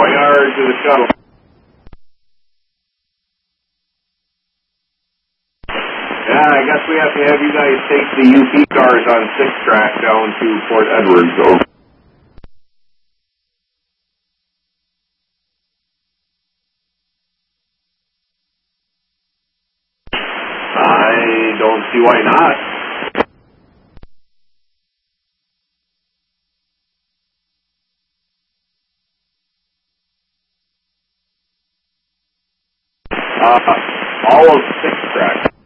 Boyard to the shuttle. Yeah, I guess we have to have you guys take the UP cars on 6 track down to Fort Edwards. Over. I don't see why not. All of 6 track.